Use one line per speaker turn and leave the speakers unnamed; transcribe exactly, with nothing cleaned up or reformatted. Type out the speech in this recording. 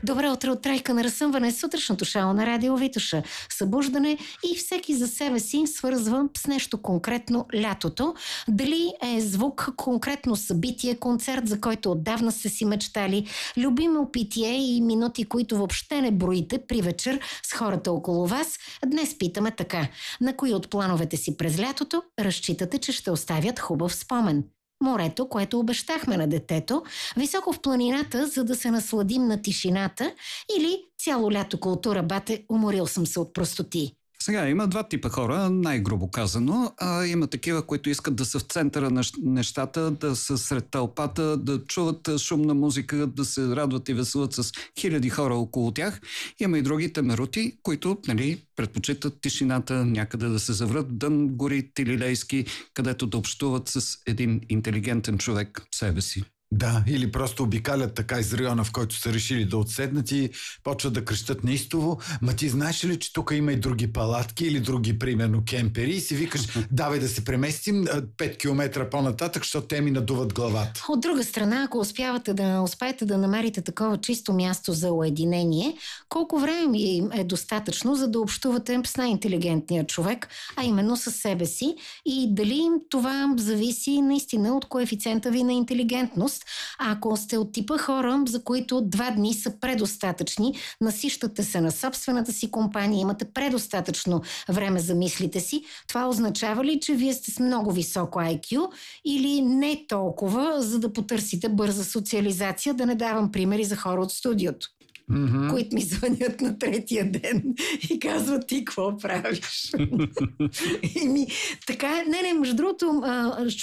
Добро утро от Трайка на разсъмване, сутрешното шоу на Радио Витоша. Събуждане и всеки за себе си свързва с нещо конкретно лятото. Дали е звук, конкретно събитие, концерт, за който отдавна сте си мечтали, любимо питие и минути, които въобще не броите при вечер с хората около вас. Днес питаме така. На кои от плановете си през лятото разчитате, че ще оставят хубав спомен? Морето, което обещахме на детето, високо в планината, за да се насладим на тишината, или цяло лято култура, бате, уморил съм се от простоти.
Сега има два типа хора, най-грубо казано. А, има такива, които искат да са в центъра на нещата, да са сред тълпата, да чуват шумна музика, да се радват и веселят с хиляди хора около тях. Има и други темерути, които, нали, предпочитат тишината, някъде да се заврат дън гори Тилилейски, където да общуват с един интелигентен човек себе си.
Да, или просто обикалят така из района, в който са решили да отседнат и почват да крещат неистово. Ма ти знаеш ли, че тук има и други палатки или други, примерно, кемпери и си викаш, давай да се преместим пет километра по-нататък, защото те ми надуват главата.
От друга страна, ако успявате да успеете да намерите такова чисто място за уединение, колко време ми е достатъчно, за да общувате с най-интелигентния човек, а именно със себе си, и дали това зависи наистина от коефициента ви на интелигентност. А ако сте от типа хора, за които два дни са предостатъчни, насищате се на собствената си компания, имате предостатъчно време за мислите си, това означава ли, че вие сте с много високо ай кю или не толкова, за да потърсите бърза социализация? Да не давам примери за хора от студиото, mm-hmm. които ми звънят на третия ден и казват: ти какво правиш? и ми, така, не, не, между другото,